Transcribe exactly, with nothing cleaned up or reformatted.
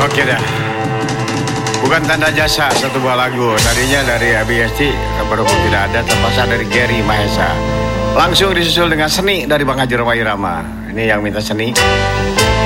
Oke dah. Bukan tanda jasa satu buah lagu. Tadinya dari A B S T, berhubung tidak ada, terpaksa dari Gary Mahesa. Langsung disusul dengan Seni dari Bang Haji Roma Irama. Ini yang minta Seni.